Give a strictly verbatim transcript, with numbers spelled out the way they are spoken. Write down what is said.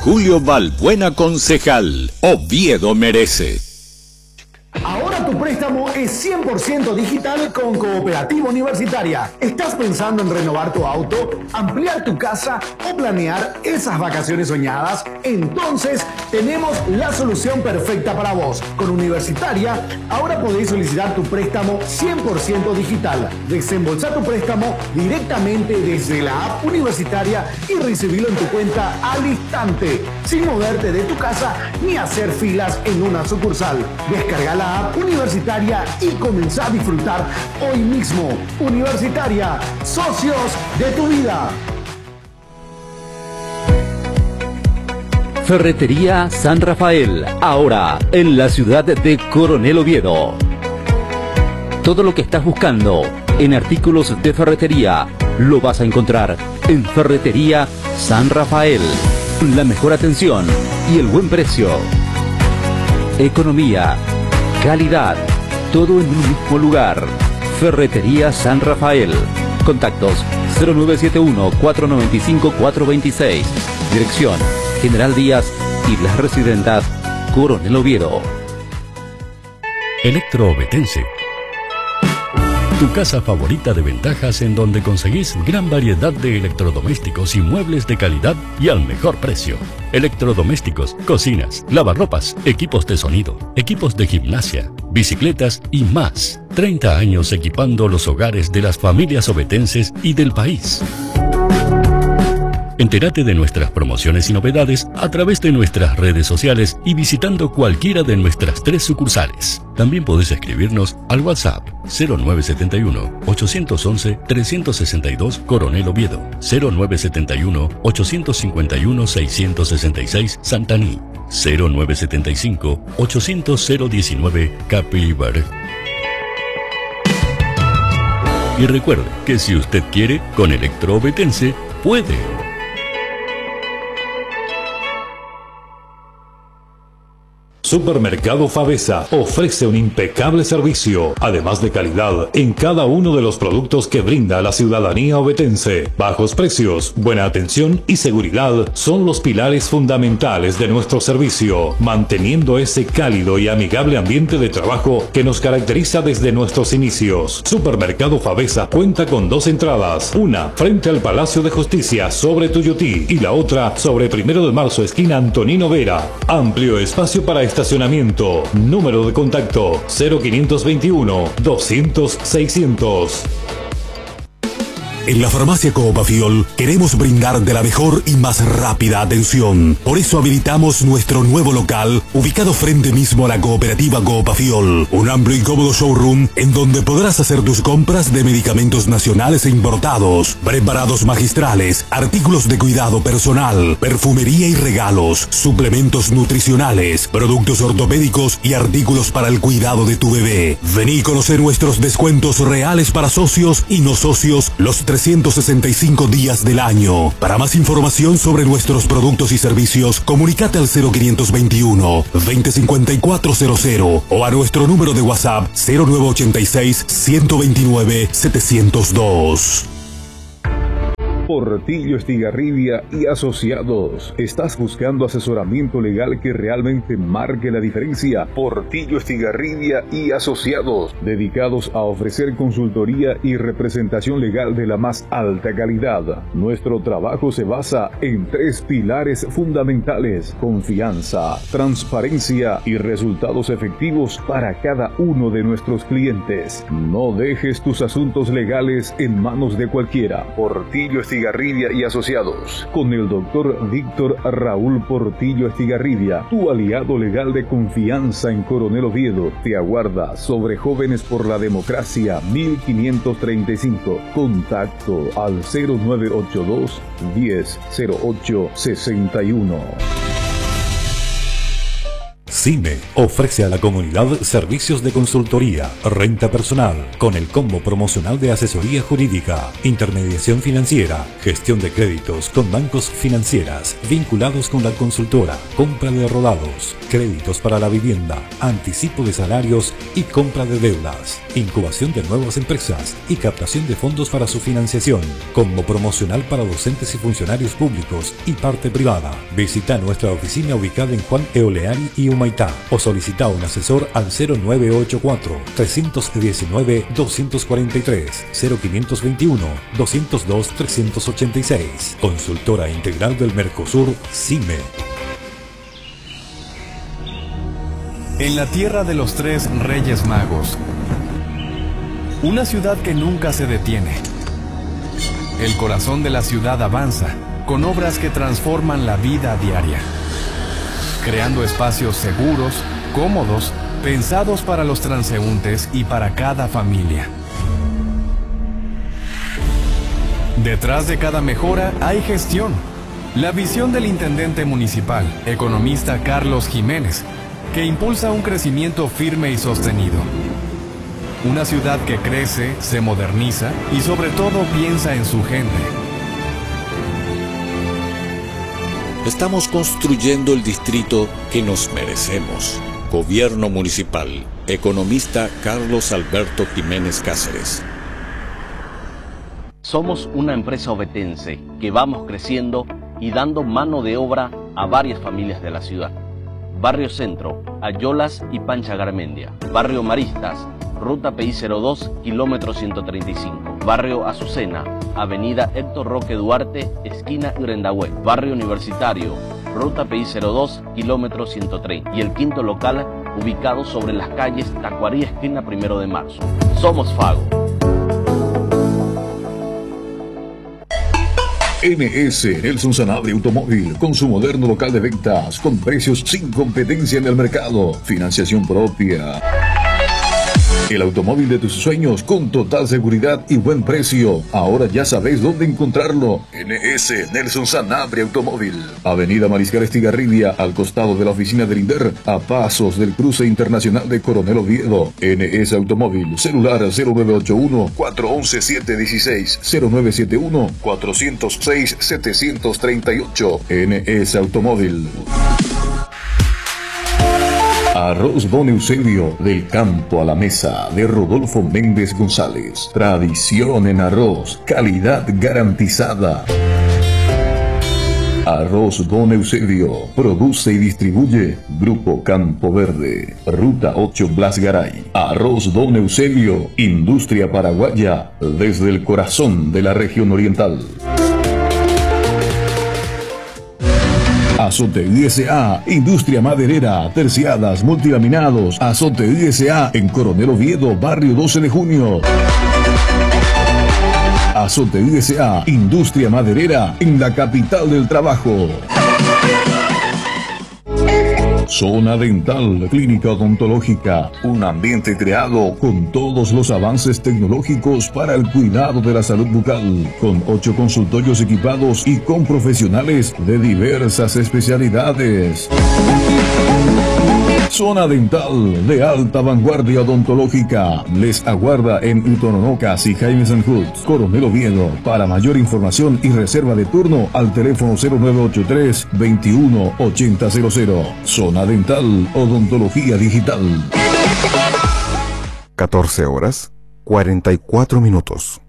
Julio Balbuena, concejal. Oviedo merece. Ahora tu préstamo es cien por ciento digital con Cooperativa Universitaria. ¿Estás pensando en renovar tu auto, ampliar tu casa o planear esas vacaciones soñadas? Entonces tenemos la solución perfecta para vos. Con Universitaria ahora podéis solicitar tu préstamo cien por ciento digital. Desembolsar tu préstamo directamente desde la app Universitaria y recibirlo en tu cuenta al instante, sin moverte de tu casa ni hacer filas en una sucursal. Descarga la app Universitaria y comenzá a disfrutar hoy mismo. Universitaria, socios de tu vida. Ferretería San Rafael, ahora en la ciudad de Coronel Oviedo. Todo lo que estás buscando en artículos de ferretería lo vas a encontrar en Ferretería San Rafael. La mejor atención y el buen precio. Economía, calidad, todo en un mismo lugar. Ferretería San Rafael. Contactos cero nueve siete uno, cuatro nueve cinco, cuatro dos seis. Dirección General Díaz y Las Residentas, Coronel Oviedo. Electroovetense. Tu casa favorita de ventajas en donde conseguís gran variedad de electrodomésticos y muebles de calidad y al mejor precio. Electrodomésticos, cocinas, lavarropas, equipos de sonido, equipos de gimnasia, bicicletas y más. treinta años equipando los hogares de las familias ovetenses y del país. Entérate de nuestras promociones y novedades a través de nuestras redes sociales y visitando cualquiera de nuestras tres sucursales. También podés escribirnos al WhatsApp cero nueve siete uno, ocho once, tres seis dos Coronel Oviedo, cero nueve siete uno, ocho cinco uno, seis seis seis Santaní, cero nueve siete cinco, ochocientos, cero diecinueve Capilbar. Y recuerde que si usted quiere, con Electroovetense puede. Supermercado Fabesa ofrece un impecable servicio, además de calidad, en cada uno de los productos que brinda a la ciudadanía ovetense. Bajos precios, buena atención y seguridad son los pilares fundamentales de nuestro servicio, manteniendo ese cálido y amigable ambiente de trabajo que nos caracteriza desde nuestros inicios. Supermercado Fabesa cuenta con dos entradas, una frente al Palacio de Justicia sobre Tuyutí y la otra sobre Primero de Marzo, esquina Antonino Vera. Amplio espacio para estacionamiento. Número de contacto cero quinientos veintiuno, doscientos, seiscientos. En la farmacia Coopafiol queremos brindar de la mejor y más rápida atención. Por eso habilitamos nuestro nuevo local, ubicado frente mismo a la cooperativa Coopafiol. Un amplio y cómodo showroom en donde podrás hacer tus compras de medicamentos nacionales e importados, preparados magistrales, artículos de cuidado personal, perfumería y regalos, suplementos nutricionales, productos ortopédicos y artículos para el cuidado de tu bebé. Vení a conocer nuestros descuentos reales para socios y no socios los trescientos sesenta y cinco días del año. Para más información sobre nuestros productos y servicios, comunicate al cero quinientos veintiuno, veinte cincuenta y cuatro cero cero o a nuestro número de WhatsApp cero nueve ochenta y seis, ciento veintinueve, setecientos dos. Portillo Estigarribia y Asociados. ¿Estás buscando asesoramiento legal que realmente marque la diferencia? Portillo Estigarribia y Asociados, dedicados a ofrecer consultoría y representación legal de la más alta calidad. Nuestro trabajo se basa en tres pilares fundamentales: confianza, transparencia y resultados efectivos para cada uno de nuestros clientes. No dejes tus asuntos legales en manos de cualquiera. Portillo Estigarribia Estigarribia y Asociados, con el doctor Víctor Raúl Portillo Estigarribia, tu aliado legal de confianza en Coronel Oviedo, te aguarda sobre Jóvenes por la Democracia mil quinientos treinta y cinco. Contacto al cero nueve ocho dos, diez, cero ocho, sesenta y uno. CIME ofrece a la comunidad servicios de consultoría, renta personal, con el combo promocional de asesoría jurídica, intermediación financiera, gestión de créditos con bancos financieras, vinculados con la consultora, compra de rodados, créditos para la vivienda, anticipo de salarios y compra de deudas, incubación de nuevas empresas y captación de fondos para su financiación, combo promocional para docentes y funcionarios públicos y parte privada. Visita nuestra oficina ubicada en Juan Eoleari y Humaitá o solicita un asesor al cero nueve ocho cuatro, tres uno nueve, dos cuatro tres, cero cinco dos uno, dos cero dos, tres ocho seis. Consultora Integral del Mercosur, CIME. En la tierra de los tres Reyes Magos, una ciudad que nunca se detiene. El corazón de la ciudad avanza con obras que transforman la vida diaria, creando espacios seguros, cómodos, pensados para los transeúntes y para cada familia. Detrás de cada mejora hay gestión. La visión del intendente municipal, economista Carlos Jiménez, que impulsa un crecimiento firme y sostenido. Una ciudad que crece, se moderniza y sobre todo piensa en su gente. Estamos construyendo el distrito que nos merecemos. Gobierno Municipal. Economista Carlos Alberto Jiménez Cáceres. Somos una empresa ovetense que vamos creciendo y dando mano de obra a varias familias de la ciudad. Barrio Centro, Ayolas y Pancha Garmendia. Barrio Maristas, Ruta P I cero dos, kilómetro ciento treinta y cinco. Barrio Azucena, Avenida Héctor Roque Duarte, esquina Urendahue. Barrio Universitario, Ruta P I cero dos, kilómetro ciento treinta. Y el quinto local, ubicado sobre las calles Tacuarí, esquina Primero de Marzo. Somos Fago. N S Nelson Sanabria Automóvil, con su moderno local de ventas, con precios sin competencia en el mercado, financiación propia. El automóvil de tus sueños con total seguridad y buen precio. Ahora ya sabéis dónde encontrarlo. N S Nelson Sanabria Automóvil. Avenida Mariscal Estigarribia, al costado de la oficina del INDER, a pasos del cruce internacional de Coronel Oviedo. N S Automóvil. Celular cero nueve ocho uno, cuatro uno uno, siete uno seis, cero nueve siete uno, cuatro cero seis, siete tres ocho. N S Automóvil. Arroz Don Eusebio, del campo a la mesa, de Rodolfo Méndez González. Tradición en arroz, calidad garantizada. Arroz Don Eusebio, produce y distribuye Grupo Campo Verde, Ruta ocho Blas Garay. Arroz Don Eusebio, industria paraguaya, desde el corazón de la región oriental. Azote I S A, industria maderera, terciadas, multilaminados. Azote I S A en Coronel Oviedo, barrio doce de junio. Azote I S A, industria maderera en la capital del trabajo. Zona Dental, clínica odontológica, un ambiente creado con todos los avances tecnológicos para el cuidado de la salud bucal, con ocho consultorios equipados y con profesionales de diversas especialidades. Zona Dental de alta vanguardia odontológica les aguarda en Utononocas y Jaime Sanjud, Coronel Oviedo. Para mayor información y reserva de turno al teléfono cero nueve ocho tres, veintiuno, ochenta cero cero. Zona Dental, odontología digital. catorce horas, cuarenta y cuatro minutos.